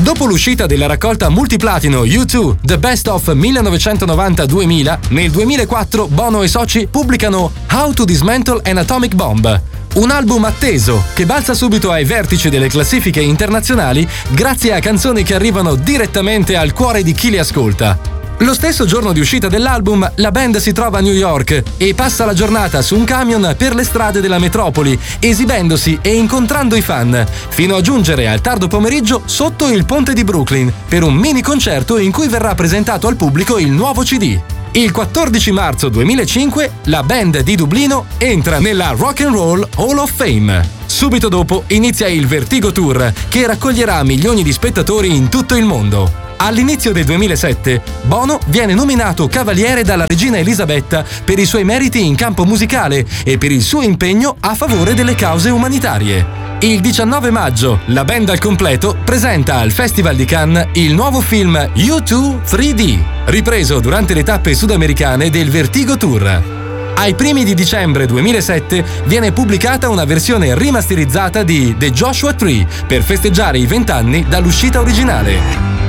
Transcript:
Dopo l'uscita della raccolta multiplatino U2 The Best of 1990-2000, nel 2004 Bono e soci pubblicano How to Dismantle an Atomic Bomb, un album atteso che balza subito ai vertici delle classifiche internazionali grazie a canzoni che arrivano direttamente al cuore di chi li ascolta. Lo stesso giorno di uscita dell'album, la band si trova a New York e passa la giornata su un camion per le strade della metropoli, esibendosi e incontrando i fan, fino a giungere al tardo pomeriggio sotto il ponte di Brooklyn per un mini concerto in cui verrà presentato al pubblico il nuovo CD. Il 14 marzo 2005 la band di Dublino entra nella Rock and Roll Hall of Fame. Subito dopo inizia il Vertigo Tour, che raccoglierà milioni di spettatori in tutto il mondo. All'inizio del 2007, Bono viene nominato cavaliere dalla regina Elisabetta per i suoi meriti in campo musicale e per il suo impegno a favore delle cause umanitarie. Il 19 maggio, la band al completo presenta al Festival di Cannes il nuovo film U2 3D, ripreso durante le tappe sudamericane del Vertigo Tour. Ai primi di dicembre 2007 viene pubblicata una versione rimasterizzata di The Joshua Tree per festeggiare i 20 anni dall'uscita originale.